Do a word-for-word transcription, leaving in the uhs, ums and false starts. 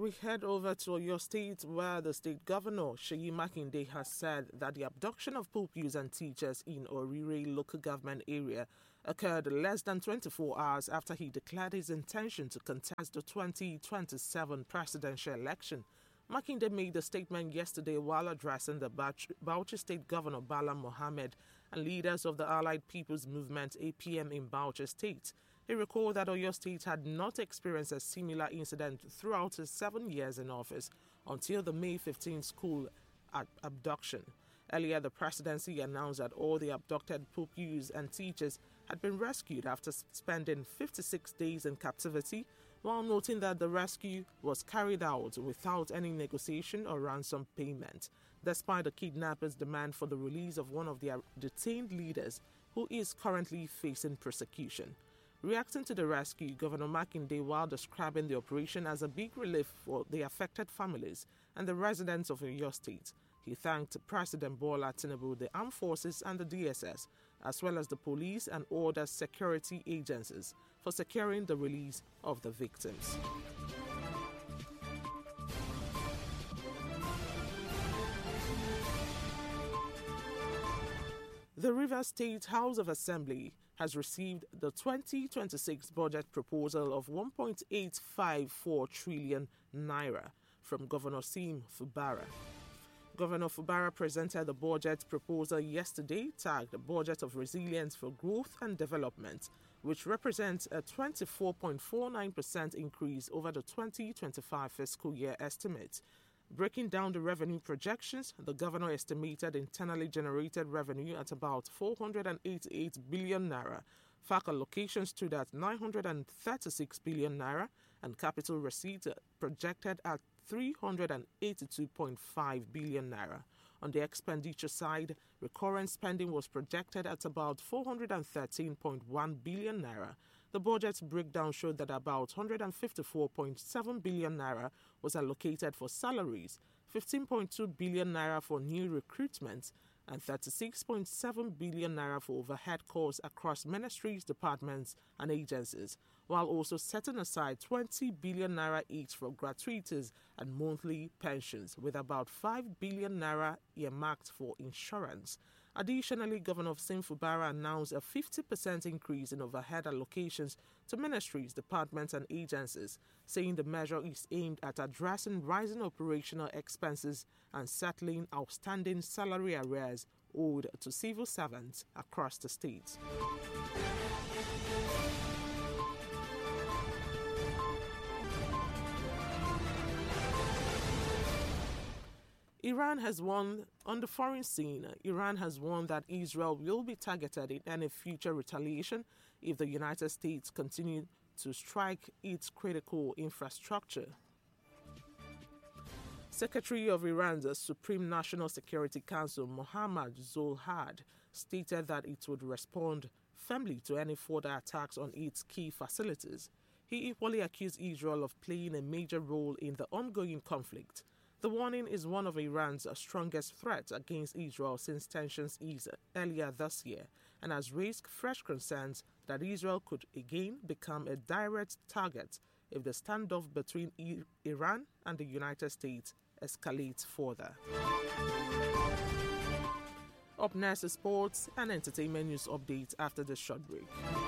We head over to Oyo State, where the state governor, Seyi Makinde, has said that the abduction of pupils and teachers in Orire local government area occurred less than twenty-four hours after he declared his intention to contest the twenty twenty-seven presidential election. Makinde made the statement yesterday while addressing the Bauchi State Governor Bala Mohammed and leaders of the Allied People's Movement A P M in Bauchi State. He recalled that Oyo State had not experienced a similar incident throughout his seven years in office until the May fifteenth school abduction. Earlier, the presidency announced that all the abducted pupils and teachers had been rescued after spending fifty-six days in captivity, while noting that the rescue was carried out without any negotiation or ransom payment, despite the kidnappers' demand for the release of one of their detained leaders who is currently facing prosecution. Reacting to the rescue, Governor Makinde, while describing the operation as a big relief for the affected families and the residents of Oyo State, he thanked President Bola Tinubu, the armed forces and the D S S, as well as the police and other security agencies, for securing the release of the victims. The Rivers State House of Assembly has received the twenty twenty-six budget proposal of one point eight five four trillion naira from Governor Sim Fubara. Governor Fubara presented the budget proposal yesterday, tagged Budget of Resilience for Growth and Development, which represents a twenty-four point four nine percent increase over the twenty twenty-five fiscal year estimate. Breaking down the revenue projections, the governor estimated internally generated revenue at about four hundred eighty-eight billion naira, F A C allocations stood at nine hundred thirty-six billion naira, and capital receipts projected at three hundred eighty-two point five billion naira. On the expenditure side, recurrent spending was projected at about four hundred thirteen point one billion naira. The budget breakdown showed that about one hundred fifty-four point seven billion naira was allocated for salaries, fifteen point two billion naira for new recruitment, and thirty-six point seven billion naira for overhead costs across ministries, departments, and agencies, while also setting aside twenty billion naira each for gratuities and monthly pensions, with about five billion naira earmarked for insurance. Additionally, Governor Sim Fubara announced a fifty percent increase in overhead allocations to ministries, departments, and agencies, saying the measure is aimed at addressing rising operational expenses and settling outstanding salary arrears owed to civil servants across the state. Iran has warned on the foreign scene. Iran has warned that Israel will be targeted in any future retaliation if the United States continue to strike its critical infrastructure. Secretary of Iran's Supreme National Security Council, Mohammad Zolhad, stated that it would respond firmly to any further attacks on its key facilities. He equally accused Israel of playing a major role in the ongoing conflict. The warning is one of Iran's strongest threats against Israel since tensions eased earlier this year, and has raised fresh concerns that Israel could again become a direct target if the standoff between I- Iran and the United States escalates further. Up next is sports and entertainment news updates after this short break.